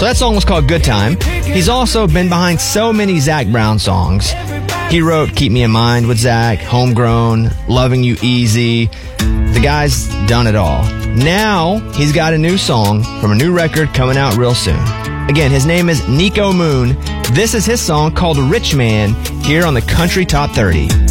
So that song was called Good Time. He's also been behind so many Zac Brown songs. He wrote Keep Me in Mind with Zac, Homegrown, Loving You Easy. The guy's done it all. Now he's got a new song from a new record coming out real soon. Again, his name is Nico Moon. This is his song called Rich Man here on the Country Top 30.